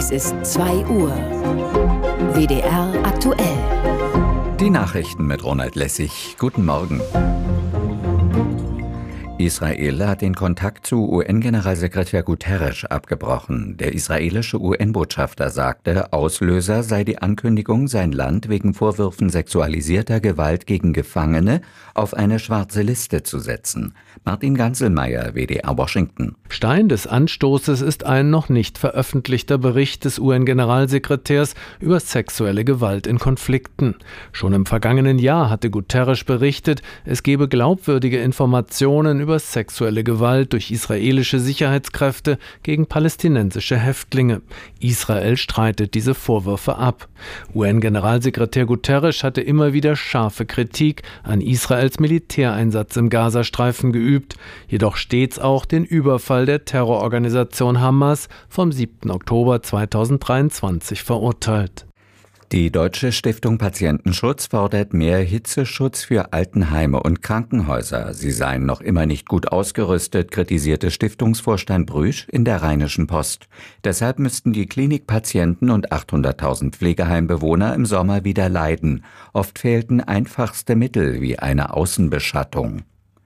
Es ist 2 Uhr. WDR aktuell. Die Nachrichten mit Ronald Lessig. Guten Morgen. Israel hat den Kontakt zu UN-Generalsekretär Guterres abgebrochen. Der israelische UN-Botschafter sagte, Auslöser sei die Ankündigung, sein Land wegen Vorwürfen sexualisierter Gewalt gegen Gefangene auf eine schwarze Liste zu setzen. Martin Ganselmeier, WDR Washington. Stein des Anstoßes ist ein noch nicht veröffentlichter Bericht des UN-Generalsekretärs über sexuelle Gewalt in Konflikten. Schon im vergangenen Jahr hatte Guterres berichtet, es gebe glaubwürdige Informationen über sexuelle Gewalt durch israelische Sicherheitskräfte gegen palästinensische Häftlinge. Israel streitet diese Vorwürfe ab. UN-Generalsekretär Guterres hatte immer wieder scharfe Kritik an Israels Militäreinsatz im Gazastreifen geübt, jedoch stets auch den Überfall der Terrororganisation Hamas vom 7. Oktober 2023 verurteilt. Die Deutsche Stiftung Patientenschutz fordert mehr Hitzeschutz für Altenheime und Krankenhäuser. Sie seien noch immer nicht gut ausgerüstet, kritisierte Stiftungsvorstand Brüsch in der Rheinischen Post. Deshalb müssten die Klinikpatienten und 800.000 Pflegeheimbewohner im Sommer wieder leiden. Oft fehlten einfachste Mittel wie eine Außenbeschattung.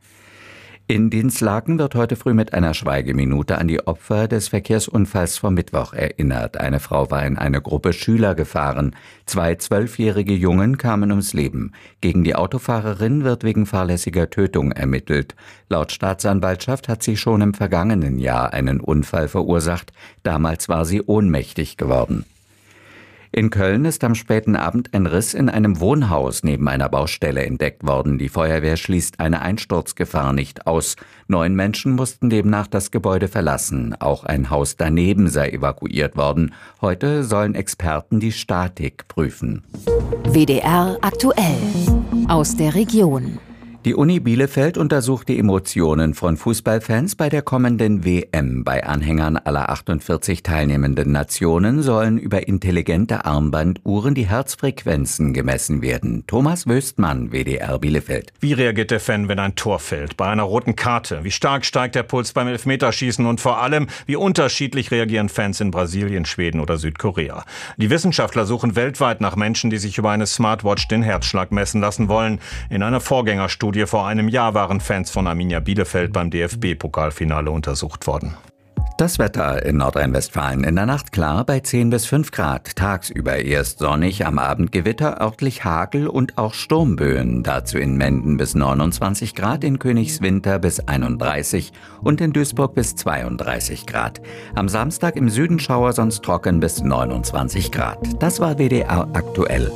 In Dinslaken wird heute früh mit einer Schweigeminute an die Opfer des Verkehrsunfalls vom Mittwoch erinnert. Eine Frau war in eine Gruppe Schüler gefahren. 2 12-jährige Jungen kamen ums Leben. Gegen die Autofahrerin wird wegen fahrlässiger Tötung ermittelt. Laut Staatsanwaltschaft hat sie schon im vergangenen Jahr einen Unfall verursacht. Damals war sie ohnmächtig geworden. In Köln ist am späten Abend ein Riss in einem Wohnhaus neben einer Baustelle entdeckt worden. Die Feuerwehr schließt eine Einsturzgefahr nicht aus. 9 Menschen mussten demnach das Gebäude verlassen. Auch ein Haus daneben sei evakuiert worden. Heute sollen Experten die Statik prüfen. WDR aktuell. Aus der Region. Die Uni Bielefeld untersucht die Emotionen von Fußballfans bei der kommenden WM. Bei Anhängern aller 48 teilnehmenden Nationen sollen über intelligente Armbanduhren die Herzfrequenzen gemessen werden. Thomas Wöstmann, WDR Bielefeld. Wie reagiert der Fan, wenn ein Tor fällt? Bei einer roten Karte? Wie stark steigt der Puls beim Elfmeterschießen? Und vor allem, wie unterschiedlich reagieren Fans in Brasilien, Schweden oder Südkorea? Die Wissenschaftler suchen weltweit nach Menschen, die sich über eine Smartwatch den Herzschlag messen lassen wollen. In einer Vorgängerstudie vor einem Jahr waren Fans von Arminia Bielefeld beim DFB-Pokalfinale untersucht worden. Das Wetter in Nordrhein-Westfalen: in der Nacht klar bei 10 bis 5 Grad. Tagsüber erst sonnig, am Abend Gewitter, örtlich Hagel und auch Sturmböen. Dazu in Menden bis 29 Grad, in Königswinter bis 31 und in Duisburg bis 32 Grad. Am Samstag im Süden Schauer, sonst trocken bis 29 Grad. Das war WDR aktuell.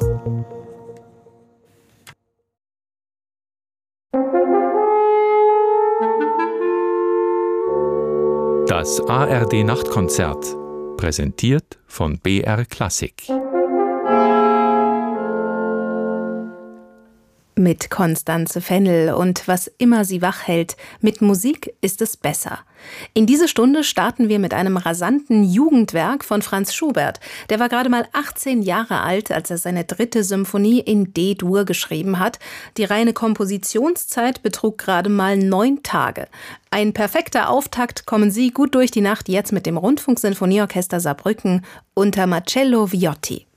Das ARD-Nachtkonzert, präsentiert von BR Klassik. Mit Constanze Fennel und was immer sie wach hält, mit Musik ist es besser. In diese Stunde starten wir mit einem rasanten Jugendwerk von Franz Schubert. Der war gerade mal 18 Jahre alt, als er seine 3. Symphonie in D-Dur geschrieben hat. Die reine Kompositionszeit betrug gerade mal 9 Tage. Ein perfekter Auftakt. Kommen Sie gut durch die Nacht jetzt mit dem Rundfunksinfonieorchester Saarbrücken unter Marcello Viotti.